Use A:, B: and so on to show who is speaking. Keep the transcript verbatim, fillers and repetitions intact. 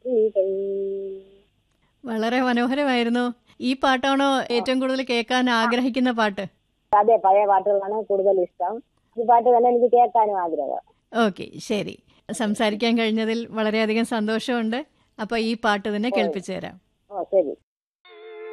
A: കുട്ടികൾ.
B: വളരെ മനോഹരമായിരുന്നു. ഈ പാട്ടാണോ ഏറ്റവും കൂടുതൽ കേൾക്കാൻ ആഗ്രഹിക്കുന്ന പാട്ട്?
A: അതെ, പഴയ പാട്ടുകളാണ് കൂടുതൽ ഇഷ്ടം. ഈ പാട്ട് തന്നെ എനിക്ക് കേൾക്കാനും ആഗ്രഹം.
B: ഓക്കെ, ശരി. സംസാരിക്കാൻ കഴിഞ്ഞതിൽ വളരെയധികം സന്തോഷമുണ്ട്. അപ്പൊ ഈ പാട്ട് തന്നെ
A: ഓ
B: കേൾപ്പിച്ചു തരാം.
A: ഓ ശരി.